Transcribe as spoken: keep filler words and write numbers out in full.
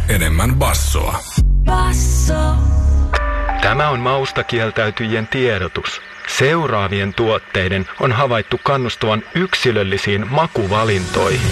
enemmän bassoa. Basso. Tämä on mausta kieltäytyjien tiedotus. Seuraavien tuotteiden on havaittu kannustavan yksilöllisiin makuvalintoihin.